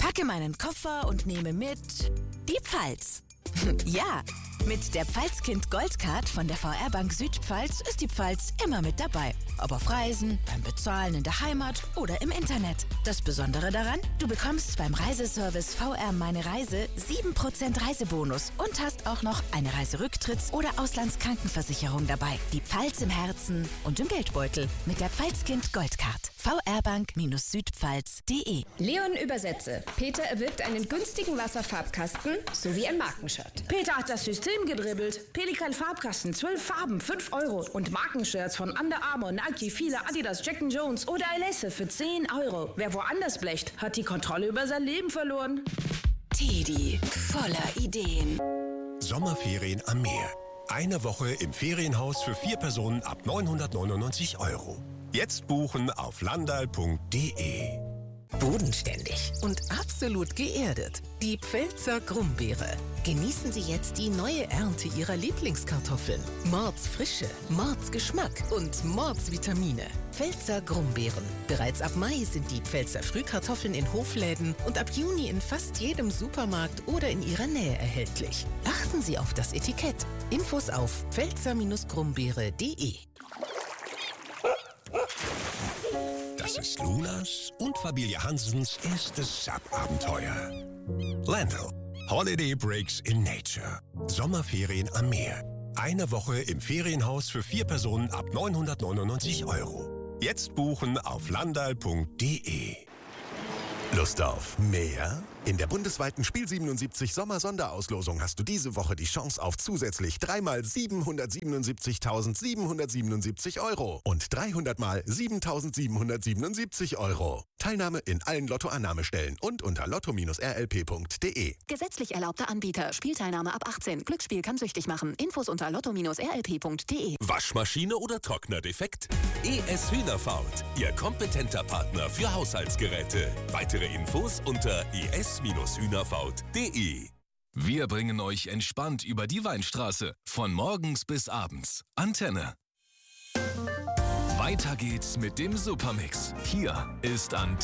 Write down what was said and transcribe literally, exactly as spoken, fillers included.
Packe meinen Koffer und nehme mit die Pfalz. Ja, mit der Pfalzkind Goldcard von der V R-Bank Südpfalz ist die Pfalz immer mit dabei. Ob auf Reisen, beim Bezahlen in der Heimat oder im Internet. Das Besondere daran, du bekommst beim Reiseservice V R Meine Reise sieben Prozent Reisebonus und hast auch noch eine Reiserücktritts- oder Auslandskrankenversicherung dabei. Die Pfalz im Herzen und im Geldbeutel mit der Pfalzkind Goldcard. V R Bank Südpfalz punkt de. Leon Übersetze. Peter erwirbt einen günstigen Wasserfarbkasten sowie ein Markenshirt. Peter hat das System gedribbelt. Pelikan Farbkasten, zwölf Farben, fünf Euro. Und Markenshirts von Under Armour, Nike, Fila, Adidas, Jack and Jones oder Alesse für zehn Euro. Wer woanders blecht, hat die Kontrolle über sein Leben verloren. Teddy, voller Ideen. Sommerferien am Meer. Eine Woche im Ferienhaus für vier Personen ab neunhundertneunundneunzig Euro. Jetzt buchen auf landal punkt de. Bodenständig und absolut geerdet. Die Pfälzer Grumbeere. Genießen Sie jetzt die neue Ernte Ihrer Lieblingskartoffeln. Mordsfrische, Mordsgeschmack und Mordsvitamine. Pfälzer Grumbeeren. Bereits ab Mai sind die Pfälzer Frühkartoffeln in Hofläden und ab Juni in fast jedem Supermarkt oder in Ihrer Nähe erhältlich. Achten Sie auf das Etikett. Infos auf pfälzer grumbeere punkt de. Das ist Lunas und Familie Hansens erstes Sub-Abenteuer. Landal. Holiday Breaks in Nature. Sommerferien am Meer. Eine Woche im Ferienhaus für vier Personen ab neunhundertneunundneunzig Euro. Jetzt buchen auf landal punkt de. Lust auf mehr? In der bundesweiten Spiel siebenundsiebzig Sommer-Sonderauslosung hast du diese Woche die Chance auf zusätzlich dreimal siebenhundertsiebenundsiebzigtausendsiebenhundertsiebenundsiebzig Euro und dreihundert mal siebentausendsiebenhundertsiebenundsiebzig Euro. Teilnahme in allen Lottoannahmestellen und unter lotto Bindestrich r l p punkt de. Gesetzlich erlaubter Anbieter. Spielteilnahme ab achtzehn. Glücksspiel kann süchtig machen. Infos unter lotto Bindestrich r l p punkt de. Waschmaschine oder Trockner defekt? E S Hühnerfort, Ihr kompetenter Partner für Haushaltsgeräte. Weitere Infos unter e s Hühnerfort punkt de. Wir bringen euch entspannt über die Weinstraße. Von morgens bis abends. Antenne. Weiter geht's mit dem Supermix. Hier ist Antenne.